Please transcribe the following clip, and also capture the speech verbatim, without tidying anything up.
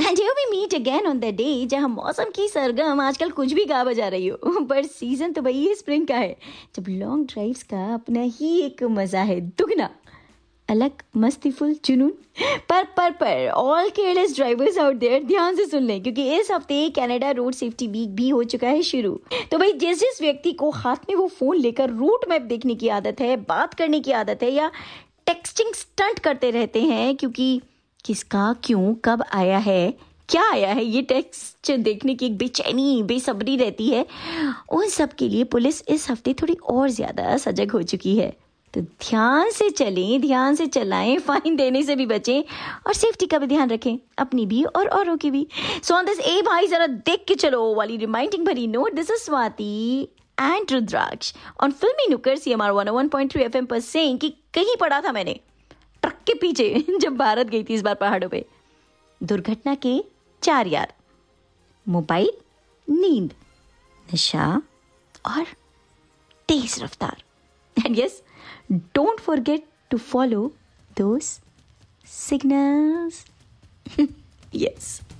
And here we meet again on the day जहाँ मौसम की सरगम आजकल कुछ भी गा बजा रही हो, पर सीजन तो वही स्प्रिंग का है, जब लॉन्ग ड्राइव्स का अपना ही एक मजा है दुगना, अलग मस्तीफुल जुनून। पर पर पर all careless drivers out there ध्यान से सुन लें, क्योंकि इस हफ्ते कनाडा रोड सेफ्टी वीक भी हो चुका है शुरू। तो भाई जिस जिस व्यक्ति को हाथ में वो फोन लेकर रूट मैप देखने की आदत है, बात करने की आदत है, या टेक्सटिंग स्टंट करते रहते हैं क्योंकि किसका क्यों कब आया है क्या आया है ये टेक्स्ट देखने की एक बेचैनी बेसब्री रहती है, उन सब के लिए पुलिस इस हफ्ते थोड़ी और ज्यादा सजग हो चुकी है। तो ध्यान से चलें, ध्यान से चलाएं, फाइन देने से भी बचें और सेफ्टी का भी ध्यान रखें, अपनी भी और औरों की भी। सो ऑन दिस ए भाई जरा देख के चलो वाली रिमाइंडिंग भरी note, this is Swati and rudraksha on फिल्मी नुक्कड़ सी एम आर वन ओ one point three F M पर सेइंग कि कहीं पढ़ा था मैंने ट्रक के पीछे जब भारत गई थी इस बार पहाड़ों पे, दुर्घटना के चार यार, मोबाइल, नींद, नशा और तेज रफ्तार। And yes, don't forget to follow those signals. Yes.